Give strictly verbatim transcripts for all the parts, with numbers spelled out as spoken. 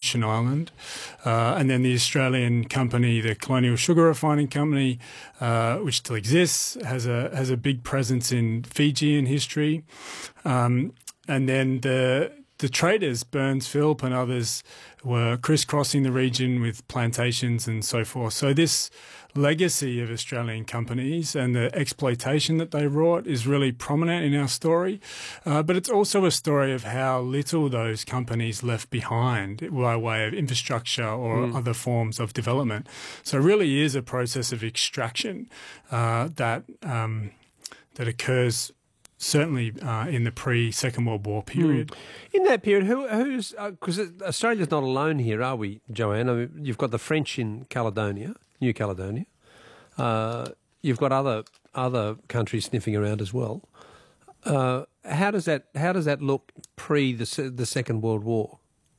Aleutian Island. Uh, and then the Australian company, the Colonial Sugar Refining Company, uh, which still exists, has a has a big presence in Fijian history. Um, and then the the traders, Burns Philp and others, were crisscrossing the region with plantations and so forth. So this legacy of Australian companies and the exploitation that they wrought is really prominent in our story. Uh, but it's also a story of how little those companies left behind by way of infrastructure or mm. other forms of development. So it really is a process of extraction uh, that um, that occurs certainly uh, in the pre-Second World War period. Mm. In that period, who, who's... Because uh, Australia's not alone here, are we, Joanne? I mean, you've got the French in Caledonia, New Caledonia. Uh, you've got other other countries sniffing around as well. Uh, how does that how does that look pre the the Second World War?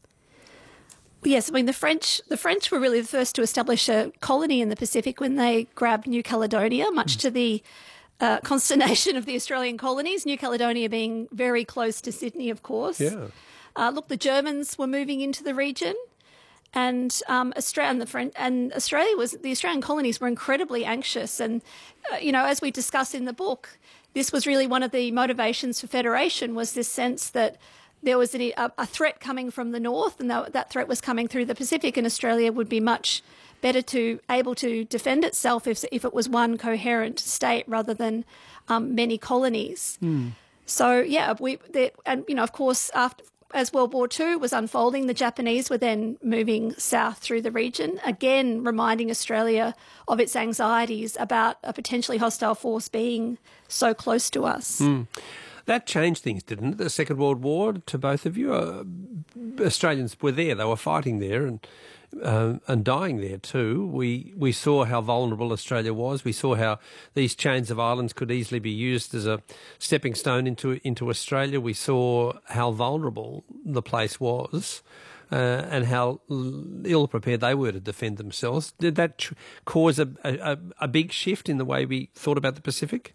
Yes, I mean the French the French were really the first to establish a colony in the Pacific when they grabbed New Caledonia, much mm. to the uh, consternation of the Australian colonies. New Caledonia being very close to Sydney, of course. Yeah. Uh, look, the Germans were moving into the region. And um, Australia and the French and Australia was the Australian colonies were incredibly anxious, and uh, you know, as we discuss in the book, this was really one of the motivations for federation, was this sense that there was a, a threat coming from the north, and that, that threat was coming through the Pacific, and Australia would be much better to able to defend itself if if it was one coherent state rather than um, many colonies. Mm. So yeah, we they, and you know, of course, after. As World War Two was unfolding, the Japanese were then moving south through the region, again reminding Australia of its anxieties about a potentially hostile force being so close to us. Mm. That changed things, didn't it, the Second World War, to both of you? Uh, Australians were there, they were fighting there and uh, and dying there too. We we saw how vulnerable Australia was. We saw how these chains of islands could easily be used as a stepping stone into into Australia. We saw how vulnerable the place was uh, and how ill-prepared they were to defend themselves. Did that tr- cause a, a, a big shift in the way we thought about the Pacific?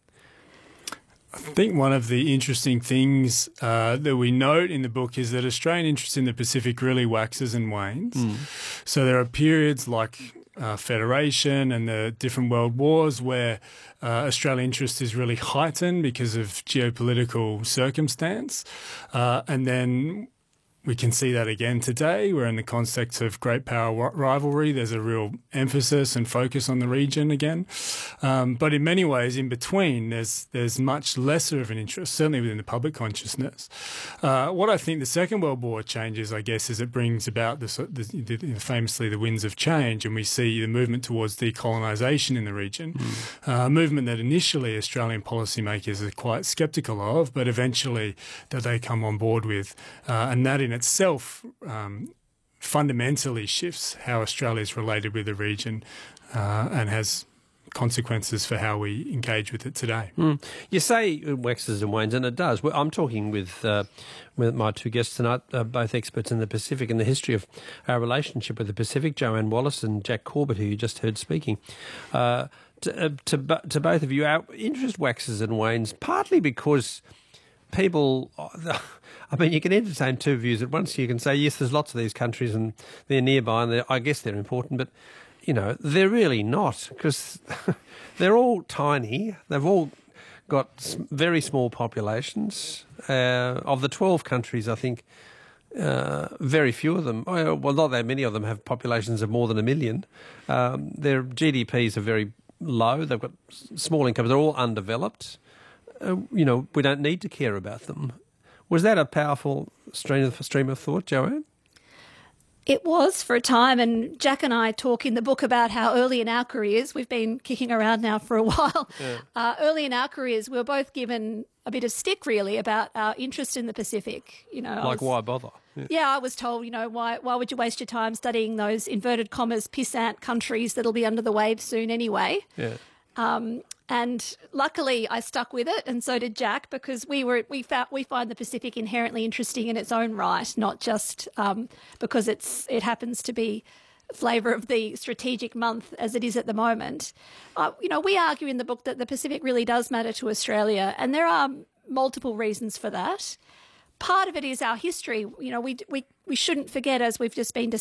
I think one of the interesting things uh, that we note in the book is that Australian interest in the Pacific really waxes and wanes. Mm. So there are periods like uh, Federation and the different world wars where uh, Australian interest is really heightened because of geopolitical circumstance. Uh, and then we can see that again today. We're in the context of great power rivalry. There's a real emphasis and focus on the region again. Um, but in many ways, in between, there's there's much lesser of an interest, certainly within the public consciousness. Uh, what I think the Second World War changes, I guess, is it brings about this, the, the, famously the winds of change, and we see the movement towards decolonisation in the region, mm. uh, a movement that initially Australian policymakers are quite sceptical of, but eventually that they come on board with, uh, and that in itself um, fundamentally shifts how Australia is related with the region uh, and has consequences for how we engage with it today. Mm. You say it waxes and wanes, and it does. Well, I'm talking with uh, with my two guests tonight, uh, both experts in the Pacific and the history of our relationship with the Pacific, Joanne Wallace and Jack Corbett, who you just heard speaking. Uh, to, uh, to, to both of you, our interest waxes and wanes, partly because people... I mean, you can entertain two views at once. You can say, yes, there's lots of these countries and they're nearby and they're, I guess they're important, but, you know, they're really not, because they're all tiny. They've all got very small populations. Uh, of the twelve countries, I think uh, very few of them, well, not that many of them have populations of more than a million. Um, their G D Ps are very low. They've got small incomes. They're all undeveloped. Uh, you know, we don't need to care about them. Was that a powerful stream of, stream of thought, Joanne? It was for a time, and Jack and I talk in the book about how early in our careers, we've been kicking around now for a while, yeah. uh, early in our careers we were both given a bit of stick really about our interest in the Pacific. You know, Like was, why bother? Yeah. yeah, I was told, you know, why why would you waste your time studying those inverted commas pissant countries that'll be under the waves soon anyway? Yeah. Um, and luckily I stuck with it, and so did Jack, because we were we found we find the Pacific inherently interesting in its own right, not just um, because it's it happens to be flavour of the strategic month as it is at the moment. Uh, you know, we argue in the book that the Pacific really does matter to Australia, and there are multiple reasons for that. Part of it is our history. You know, we we we shouldn't forget, as we've just been